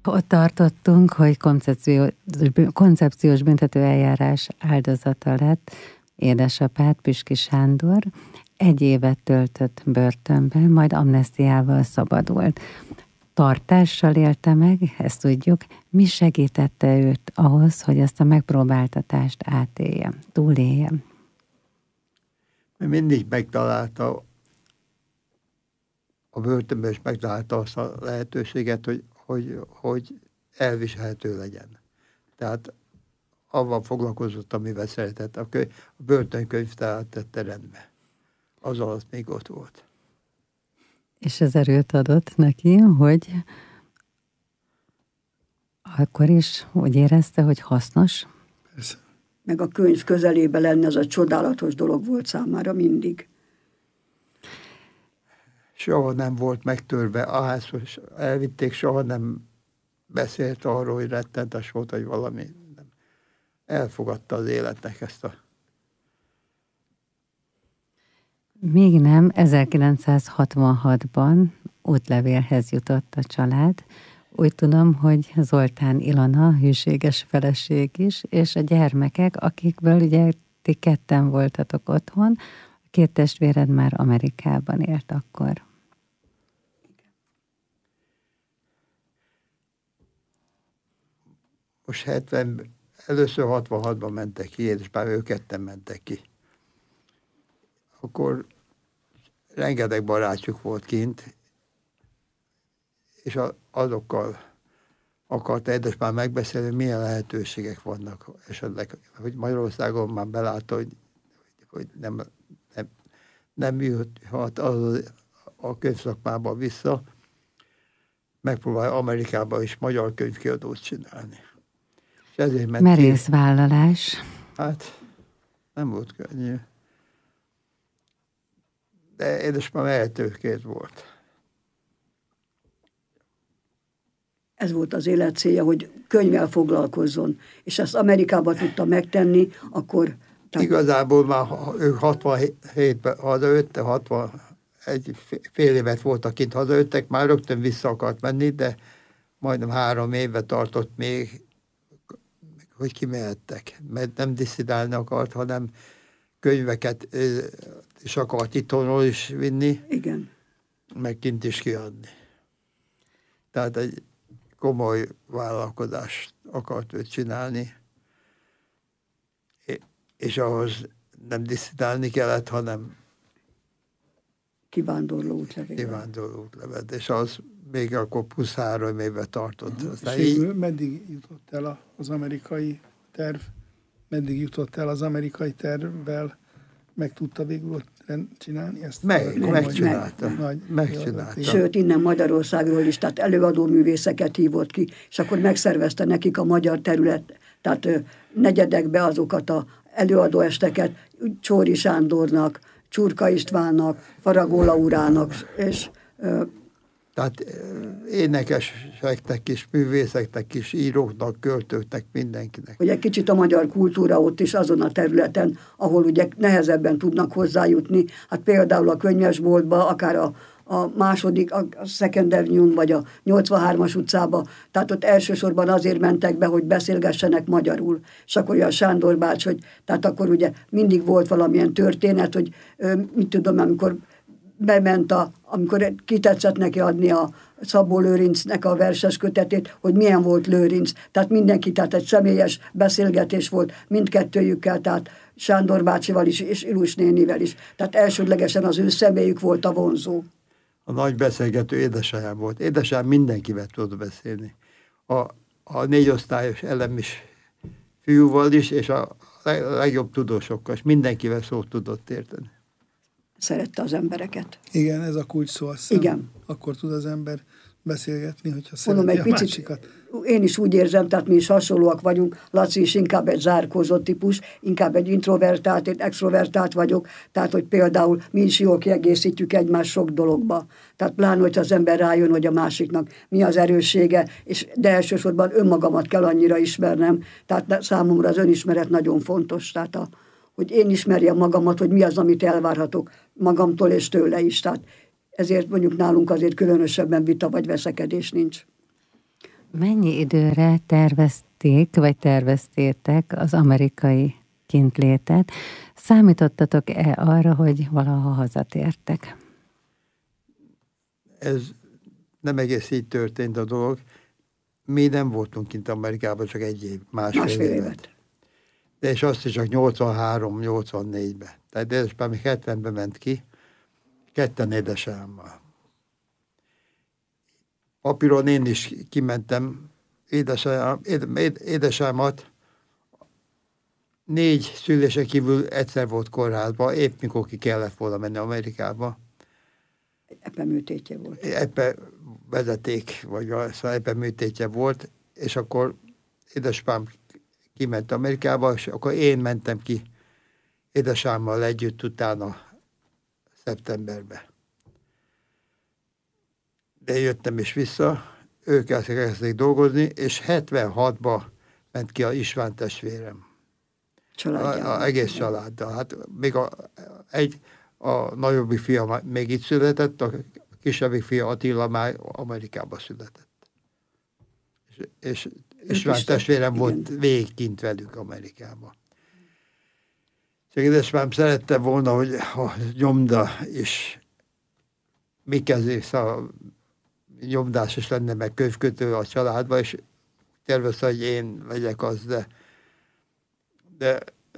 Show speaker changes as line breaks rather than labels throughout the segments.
Ott tartottunk, hogy koncepciós büntetőeljárás áldozata lett édesapád, Püski Sándor. 1 évet töltött börtönben, majd amnesztiával szabadult. Tartással élte meg, ezt tudjuk. Mi segítette őt ahhoz, hogy ezt a megpróbáltatást átélje, túlélje?
Mindig megtalálta a börtönben, és megtalálta azt a lehetőséget, hogy elviselhető legyen. Tehát avval foglalkozott, amivel szeretett. A börtönkönyvtárat tette rendbe. Az alatt még ott volt.
És ez erőt adott neki, hogy akkor is úgy érezte, hogy hasznos?
Persze.
Meg a könyv közelébe lenni, az a csodálatos dolog volt számára mindig.
Soha nem volt megtörve, ahányszor elvitték, soha nem beszélt arról, hogy rettentes volt, hogy valami. Elfogadta az életnek ezt a...
Még nem, 1966-ban útlevélhez jutott a család. Úgy tudom, hogy Zoltán Ilona hűséges feleség is, és a gyermekek, akikből ugye ti 2 voltatok otthon, a 2 testvéred már Amerikában élt akkor.
Most először 66-ban mentek ki, és már ők 2 mentek ki. Akkor rengeteg barátjuk volt kint, és azokkal akarta édesapám megbeszélni, hogy milyen lehetőségek vannak esetleg, hogy Magyarországon már belátta, hogy nem jöhet a könyvszakmába vissza, megpróbálja Amerikába is magyar könyvkiadót csinálni. És ezért ment
merész vállalás.
Hát nem volt könnyű. De édesapám eltőkét volt.
Ez volt az élet célja, hogy könyvvel foglalkozzon. És ezt Amerikában tudta megtenni, akkor...
Igazából már ők 67-ben hazajöttek, 61 fél évet voltak kint, hazajöttek, már rögtön vissza akart menni, de majdnem 3 éve tartott még, hogy kimehettek. Mert nem disszidálni akart, hanem könyveket és akart itthonról is vinni.
Igen.
Meg kint is kiadni. Tehát egy komoly vállalkozást akart ő csinálni, és ahhoz nem disszidálni kellett, hanem
kivándorló útlevél.
És az még akkor plusz 3 éve tartott.
És meddig jutott el az amerikai terv? Meddig jutott el az amerikai tervvel? Meg tudta végül ott csinálni ezt?
Megcsinálta.
Sőt, innen Magyarországról is, tehát előadó művészeket hívott ki, és akkor megszervezte nekik a magyar terület, tehát negyedekbe azokat az előadóesteket Csóri Sándornak, Csurka Istvánnak, Faragó Laurának, és...
Tehát énekeseknek is, művészeknek is, íróknak, költőknek, mindenkinek.
Hogy egy kicsit a magyar kultúra ott is azon a területen, ahol ugye nehezebben tudnak hozzájutni, hát például a könyvesboltba, akár a második, a Second Avenue-n, vagy a 83-as utcába, tehát ott elsősorban azért mentek be, hogy beszélgessenek magyarul. És akkor a Sándor bács, hogy tehát akkor ugye mindig volt valamilyen történet, hogy mit tudom, amikor bement, amikor kitetszett neki adni a Szabó Lőrincnek a verses kötetét, hogy milyen volt Lőrinc. Tehát mindenki, tehát egy személyes beszélgetés volt mindkettőjükkel, tehát Sándor bácsival is, és Ilus nénivel is. Tehát elsődlegesen az ő személyük volt a vonzó.
A nagy beszélgető édesanyám volt. Édesanyám mindenkivel tudott beszélni. A 4 osztályos elemis fiúval is, és a legjobb tudósokkal, és mindenkivel szót tudott érteni.
Szerette az embereket.
Igen, ez a kulcs szó, azt hiszem.
Igen.
Akkor tud az ember beszélgetni, hogyha szereti a másikat.
Én is úgy érzem, tehát mi is hasonlóak vagyunk. Laci is inkább egy zárkózott típus, inkább egy introvertált, egy extrovertált vagyok, tehát hogy például mi is jól kiegészítjük egymást sok dologba. Tehát pláne, hogyha az ember rájön, hogy a másiknak mi az erőssége, de elsősorban önmagamat kell annyira ismernem. Tehát számomra az önismeret nagyon fontos. Tehát hogy én ismerjem magamat, hogy mi az, amit elvárhatok magamtól és tőle is. Tehát ezért mondjuk nálunk azért különösebben vita vagy veszekedés nincs.
Mennyi időre tervezték, vagy terveztétek az amerikai kintlétet? Számítottatok-e arra, hogy valaha hazatértek?
Ez nem egész így történt a dolog. Mi nem voltunk kint Amerikában, csak egy év, másfél évet. De és azt is csak 83-84-ben. Tehát édesapám még 70-ben ment ki, ketten édesállammal. Papíron én is kimentem, édesálmat 4 szülésen kívül egyszer volt kórházban, épp mikor ki kellett volna menni Amerikába.
Epe műtétje volt.
Epe vezeték, vagy szóval epe műtétje volt, és akkor édesapám kiment Amerikába, és akkor én mentem ki édesámmal együtt utána szeptemberbe. De jöttem is vissza, ők elkezdték dolgozni, és 76-ba ment ki a István testvérem. Az egész családdal. Hát még a nagyobbik fia még itt született, a kisebbik fia Attila már Amerikában született. És István testvérem volt végig kint velük Amerikában. Csak édesapám szerette volna, hogy a nyomda is mi kezé, szóval nyomdás is lenne, meg könyvkötő a családban, és tervezte, hogy én legyek az, de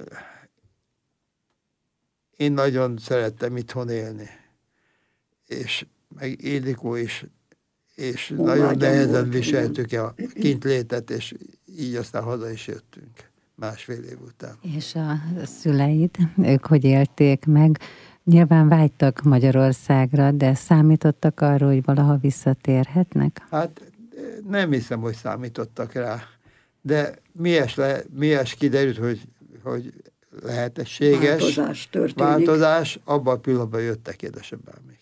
én nagyon szerettem itthon élni. És meg Ildikó is, és nagyon nehezen viseltük a kintlétet, és így aztán haza is jöttünk másfél év után.
És a szüleid, ők hogy élték meg? Nyilván vágytak Magyarországra, de számítottak arra, hogy valaha visszatérhetnek?
Hát nem hiszem, hogy számítottak rá. De miért kiderült, hogy lehetséges változás, abban a pillanatban jöttek édesapámék.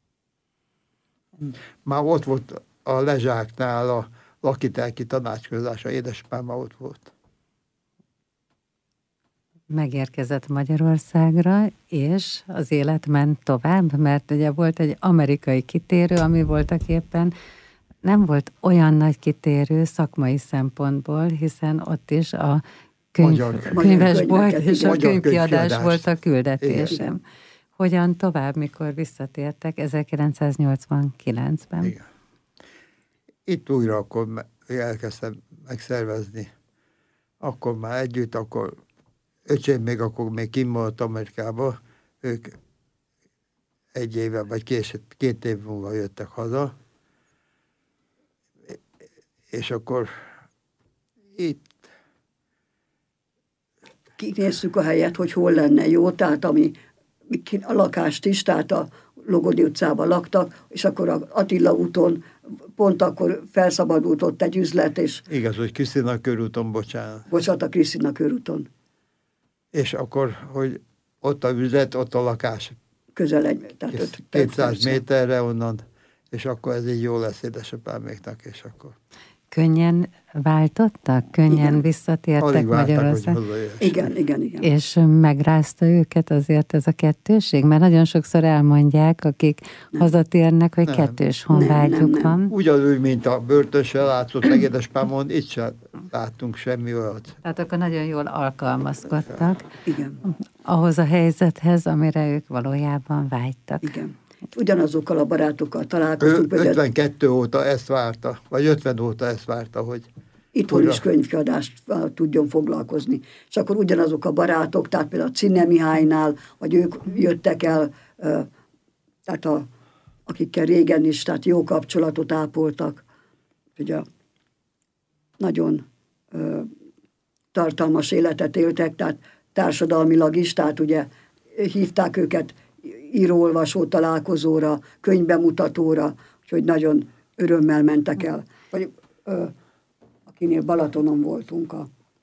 Már ott volt a Lezsáknál a lakitelki tanácskozása, édesapám már ott volt.
Megérkezett Magyarországra, és az élet ment tovább, mert ugye volt egy amerikai kitérő, ami voltaképpen nem volt olyan nagy kitérő szakmai szempontból, hiszen ott is a könyvesbolt és a könyvkiadás volt a küldetésem. Igen. Hogyan tovább, mikor visszatértek 1989-ben?
Igen. Itt újra akkor elkezdtem megszervezni. Akkor már együtt, akkor öcsém még kimaradt Amerikába, ők egy éve vagy 2 év múlva jöttek haza, és akkor itt
kinéztük a helyet, hogy hol lenne jó, tehát a lakást is, tehát a Logodi utcában laktak, és akkor a Attila úton pont akkor felszabadult ott egy üzlet, és...
Igaz, hogy Krisztina körúton, bocsánat.
Bocsánat, a Krisztina körúton.
És akkor, hogy ott a üzlet, ott a lakás.
Közel tehát
200 méterre onnan, és akkor ez így jó lesz édesapáméknak, és akkor...
Könnyen váltottak? Könnyen visszatértek Magyarországra?
Igen.
És megrázta őket azért ez a kettőség? Mert nagyon sokszor elmondják, akik hazatérnek, hogy kettős honvágyuk van.
Ugyanúgy, mint a börtönse látszott meg édesapámon, itt sem láttunk semmi olyat.
Tehát akkor nagyon jól alkalmazkodtak.
Igen.
Ahhoz a helyzethez, amire ők valójában vágytak.
Igen. Ugyanazokkal a barátokkal találkoztunk.
52 óta ezt várta, vagy 50 óta ezt várta, hogy...
Itthon is könyvkiadást tudjon foglalkozni. És akkor ugyanazok a barátok, tehát például a Czine Mihálynál, vagy ők jöttek el, tehát akikkel régen is, tehát jó kapcsolatot ápoltak. Ugye nagyon tartalmas életet éltek, tehát társadalmilag is, tehát ugye hívták őket író-olvasó találkozóra, könyvbemutatóra, úgyhogy nagyon örömmel mentek el. Vagy akinél Balatonon voltunk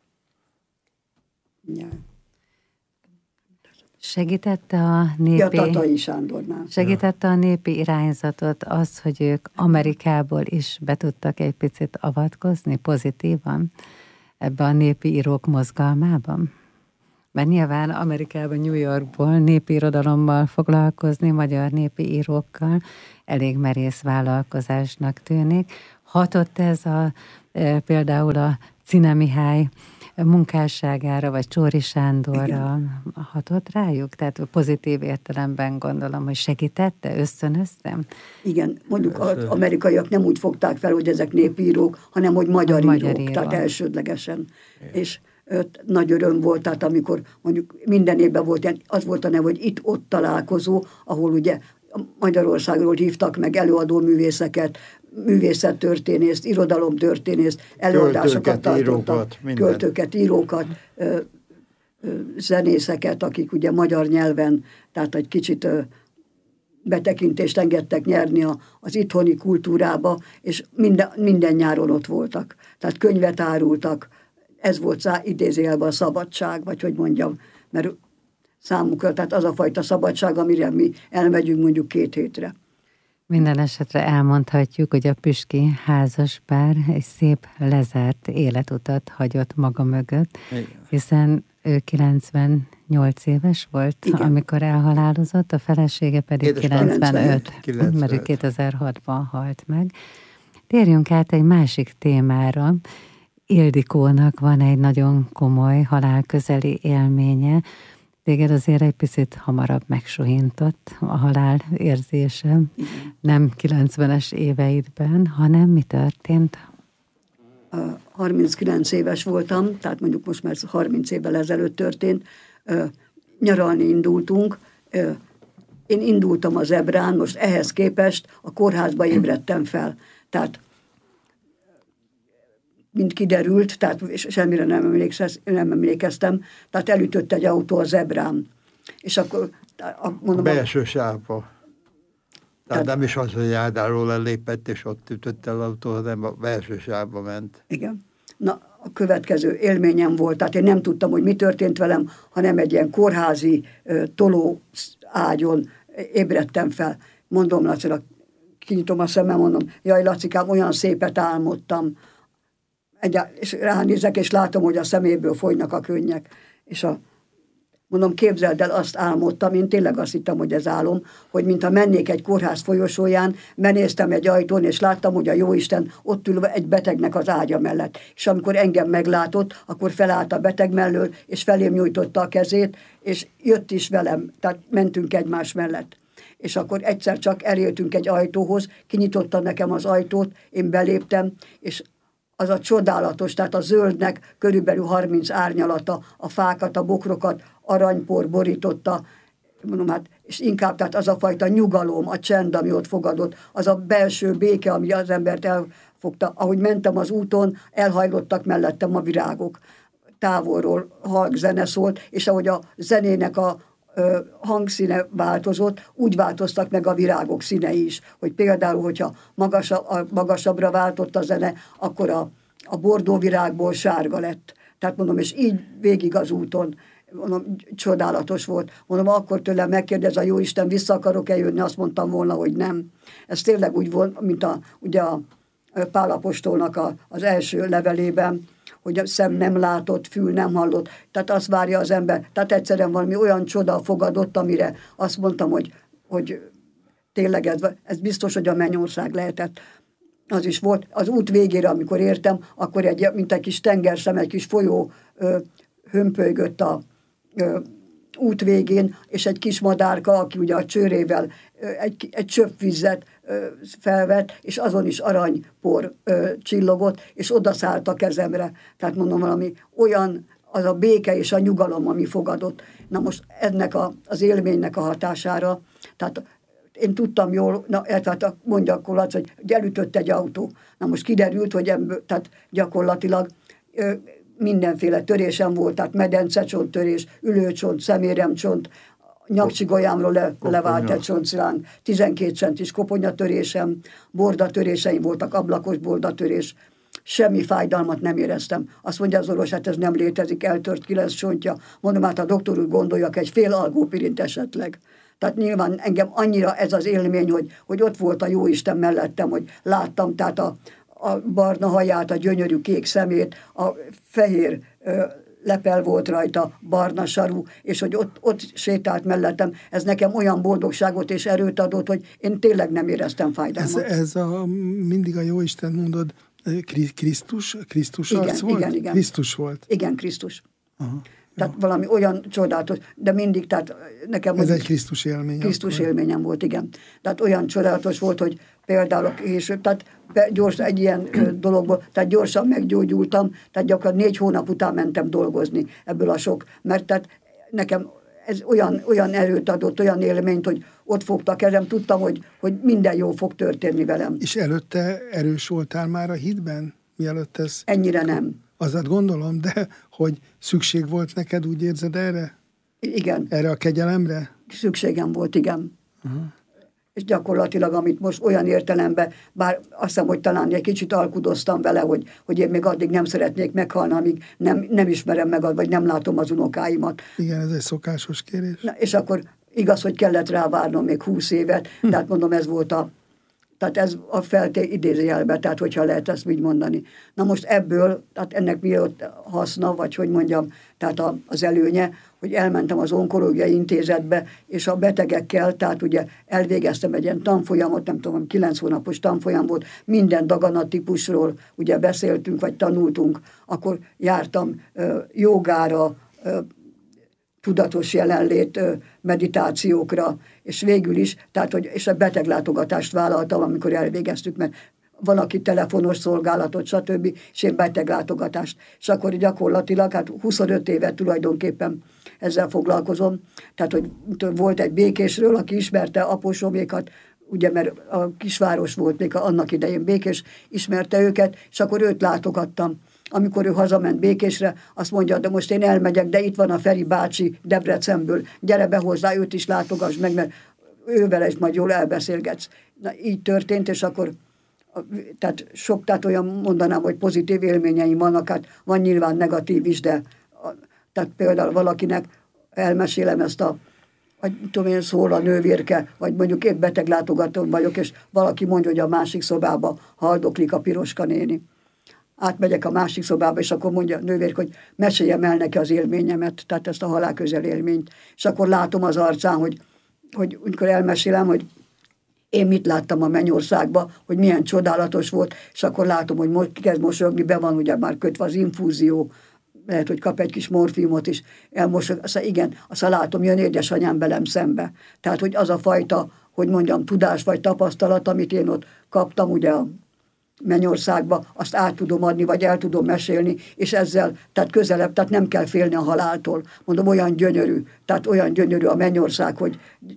Segítette a népi...
Tatai Sándornál.
Segítette a népi irányzatot az, hogy ők Amerikából is be tudtak egy picit avatkozni pozitívan ebbe a népi írók mozgalmában? Mert nyilván Amerikában, New Yorkból népi irodalommal foglalkozni, magyar népi írókkal elég merész vállalkozásnak tűnik. Hatott ez a például a Czine Mihály munkásságára, vagy Csorri Sándorra
Igen.
hatott rájuk? Tehát pozitív értelemben gondolom, hogy segítette, ösztönöztem?
Igen, mondjuk az amerikaiak nem úgy fogták fel, hogy ezek népírók, hanem hogy magyar írók, tehát elsődlegesen. És nagy öröm volt, tehát amikor mondjuk minden évben volt, az volt a neve, hogy itt-ott találkozó, ahol ugye Magyarországról hívtak meg előadó művészeket, művészettörténészt, irodalomtörténészt, előadásokat tartottak, költőket, írókat, zenészeket, akik ugye magyar nyelven, tehát egy kicsit betekintést engedtek nyerni az itthoni kultúrába, és minden nyáron ott voltak. Tehát könyvet árultak, ez volt idézőjelben a szabadság, vagy hogy mondjam, mert számukra, tehát az a fajta szabadság, amire mi elmegyünk mondjuk 2 hétre.
Minden esetre elmondhatjuk, hogy a Püski házaspár egy szép lezárt életutat hagyott maga mögött, igen. Hiszen ő 98 éves volt, igen. Amikor elhalálozott, a felesége pedig 95, mert ő 2006-ban halt meg. Térjünk át egy másik témára. Ildikónak van egy nagyon komoly halálközeli élménye. Téged azért egy picit hamarabb megsuhintott a halál érzése. Nem 90-es éveidben, hanem mi történt?
39 éves voltam, tehát mondjuk most már 30 évvel ezelőtt történt. Nyaralni indultunk. Én indultam az Ebrán, most ehhez képest a kórházba ébredtem fel. Tehát mint kiderült, tehát semmire nem emlékeztem, tehát elütött egy autó az Ebrán. És akkor mondom...
A belső sávba. Tehát nem is az, hogy járdáról ellépett, és ott ütött el autó, hanem a belső sávba ment.
Igen. Na, a következő élményem volt, tehát én nem tudtam, hogy mi történt velem, hanem egy ilyen kórházi toló ágyon ébredtem fel. Mondom Lacira, kinyitom a szemem, mondom, jaj Lacikám, olyan szépet álmodtam. És ránézek, és látom, hogy a szeméből folynak a könnyek. És mondom, képzeld el, azt álmodtam, én tényleg azt hittem, hogy ez álom, hogy mintha mennék egy kórház folyosóján, benéztem egy ajtón, és láttam, hogy a jóisten ott ül egy betegnek az ágya mellett. És amikor engem meglátott, akkor felállt a beteg mellől, és felém nyújtotta a kezét, és jött is velem, tehát mentünk egymás mellett. És akkor egyszer csak elértünk egy ajtóhoz, kinyitotta nekem az ajtót, én beléptem, és az a csodálatos, tehát a zöldnek körülbelül 30 árnyalata, a fákat, a bokrokat aranypor borította, mondom, hát, és inkább tehát az a fajta nyugalom, a csend, ami ott fogadott, az a belső béke, ami az embert elfogta. Ahogy mentem az úton, elhajlottak mellettem a virágok. Távolról halk zene szólt, és ahogy a zenének a hangszíne változott, úgy változtak meg a virágok színei is, hogy például, hogyha magasabbra váltott a zene, akkor a bordó virágból sárga lett. Tehát mondom, és így végig az úton, mondom, csodálatos volt. Mondom, akkor tőlem megkérdez a jóisten, vissza akarok-e jönni, azt mondtam volna, hogy nem. Ez tényleg úgy volt, mint ugye a Pál apostolnak az első levelében, hogy a szem nem látott, fül nem hallott, tehát azt várja az ember. Tehát egyszerűen valami olyan csoda fogadott, amire azt mondtam, hogy tényleg ez biztos, hogy a mennyország lehetett. Az is volt. Az út végére, amikor értem, akkor mint egy kis tengerszem, egy kis folyó hömpölygött a út végén, és egy kis madárka, aki ugye a csőrével egy csöpp vizet felvett, és azon is aranypor csillogott, és odaszállt a kezemre. Tehát mondom, valami olyan, az a béke és a nyugalom, ami fogadott. Na most ennek az élménynek a hatására, tehát én tudtam jól, tehát mondja akkor Laci, hogy elütött egy autó. Na most kiderült, hogy tehát gyakorlatilag mindenféle törésem volt, tehát medencecsontörés, ülőcsont, szeméremcsont, nyakcsigolyámról levált egy csontszilánk, 12 centis koponyatörésem, bordatöréseim voltak, ablakos bordatörés, semmi fájdalmat nem éreztem. Azt mondja az orvos, hát ez nem létezik, eltört 9 csontja. Mondom, hát a doktor úr gondoljak, egy fél algópirint esetleg. Tehát nyilván engem annyira ez az élmény, hogy ott volt a jóisten mellettem, hogy láttam, tehát a barna haját, a gyönyörű kék szemét, a fehér lepel volt rajta, barna sarú, és hogy ott sétált mellettem, ez nekem olyan boldogságot és erőt adott, hogy én tényleg nem éreztem fájdalmat.
Mindig a jóisten mondod, Krisztus arc volt?
Igen.
Krisztus volt?
Igen, Krisztus.
Aha,
tehát valami olyan csodálatos, de mindig, tehát nekem...
Ez egy Krisztus élmény.
Krisztus élményem volt, igen. Tehát olyan csodálatos volt, hogy például később, tehát gyorsan egy ilyen dologból, tehát gyorsan meggyógyultam, tehát gyakorlatilag 4 hónap után mentem dolgozni ebből a sok, mert tehát nekem ez olyan erőt adott, olyan élményt, hogy ott fogta a kezem, tudtam, hogy minden jó fog történni velem.
És előtte erős voltál már a hitben? Mielőtt ez...
Ennyire nem.
Azat gondolom, de hogy szükség volt neked, úgy érzed erre?
Igen.
Erre a kegyelemre?
Szükségem volt, igen.
Aha.
És gyakorlatilag, amit most olyan értelemben, bár azt hiszem, hogy talán egy kicsit alkudoztam vele, hogy én még addig nem szeretnék meghalni, amíg nem ismerem meg, vagy nem látom az unokáimat.
Igen, ez egy szokásos kérés.
Na, és akkor igaz, hogy kellett rá várnom még 20 évet, tehát mondom, ez volt tehát ez a idézőjelben, tehát hogyha lehet ezt így mondani. Na most ebből, tehát ennek mi ott haszna, vagy hogy mondjam, tehát az előnye, hogy elmentem az onkológiai intézetbe, és a betegekkel, tehát ugye elvégeztem egy ilyen tanfolyamot, nem tudom, 9 hónapos tanfolyam volt, minden daganattípusról ugye beszéltünk, vagy tanultunk, akkor jártam jogára, tudatos jelenlét meditációkra, és végül is, tehát, hogy, és a beteglátogatást vállaltam, amikor elvégeztük, mert van, aki telefonos szolgálatot, stb., és én beteglátogatást. És akkor gyakorlatilag, hát 25 évet tulajdonképpen ezzel foglalkozom. Tehát, hogy volt egy Békésről, aki ismerte Aposomékat, ugye, mert a kisváros volt még annak idején Békés, ismerte őket, és akkor őt látogattam. Amikor ő hazament Békésre, azt mondja, de most én elmegyek, de itt van a Feri bácsi Debrecenből, gyere be hozzá, őt is látogass meg, mert ővel is majd jól elbeszélgetsz. Na, így történt, és akkor tehát olyan mondanám, hogy pozitív élményeim vannak, hát van nyilván negatív is, de tehát például valakinek elmesélem ezt vagy tudom én, szól a nővérke, vagy mondjuk épp beteglátogatón vagyok, és valaki mondja, hogy a másik szobába haldoklik a Piroska néni. Átmegyek a másik szobába, és akkor mondja a nővérke, hogy meséljem el neki az élményemet, tehát ezt a halálközel élményt. És akkor látom az arcán, hogy amikor elmesélem, hogy én mit láttam a Mennyországba, hogy milyen csodálatos volt, és akkor látom, hogy kezd mosolyogni, be van ugye már kötve az infúzió, lehet, hogy kap egy kis morfiumot is, elmosolyog, aztán igen, aztán látom, jön édesanyám velem szembe. Tehát, hogy az a fajta, hogy mondjam, tudás vagy tapasztalat, amit én ott kaptam ugye a Mennyországba, azt át tudom adni, vagy el tudom mesélni, és ezzel, tehát közelebb, tehát nem kell félni a haláltól. Mondom, olyan gyönyörű a Mennyország, hogy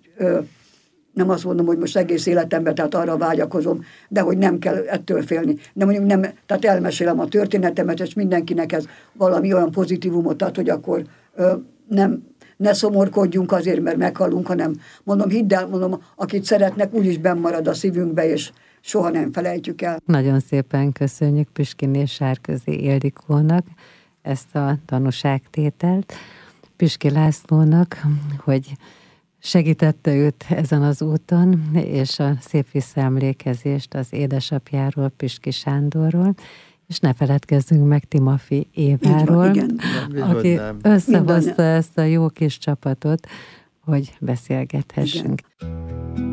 nem azt mondom, hogy most egész életemben, tehát arra vágyakozom, de hogy nem kell ettől félni. De mondjuk nem, tehát elmesélem a történetemet, és mindenkinek ez valami olyan pozitívumot ad, hogy akkor ne szomorkodjunk azért, mert meghalunk, hanem mondom, hidd el, mondom, akit szeretnek, úgyis benn marad a szívünkbe, és soha nem felejtjük el.
Nagyon szépen köszönjük Püskiné Sárközi Ildikónak ezt a tanúságtételt, Püski Lászlónak, hogy segítette őt ezen az úton, és a szép visszaemlékezést az édesapjáról, Püski Sándorról, és ne feledkezzünk meg Timofy Éváról, aki összehozta ezt a jó kis csapatot, hogy beszélgethessünk. Igen.